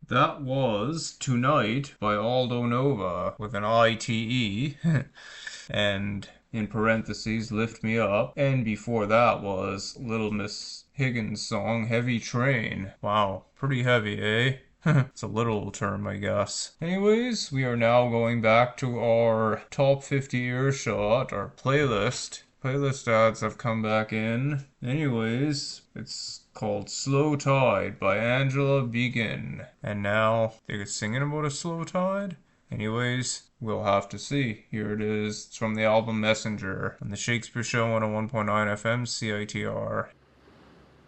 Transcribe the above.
That was Tonight by Aldo Nova with an ITE. And in parentheses, Lift Me Up. And before that was Little Miss Higgins' song, Heavy Train. Wow, pretty heavy, eh? It's a literal term, I guess. Anyways, we are now going back to our top 50 earshot, our playlist. Playlist ads have come back in. Anyways, it's called Slow Tide by Angela Begin. And now, they're singing about a slow tide? Anyways, we'll have to see. Here it is. It's from the album Messenger on the Shakespeare Show on a 101.9 FM CITR.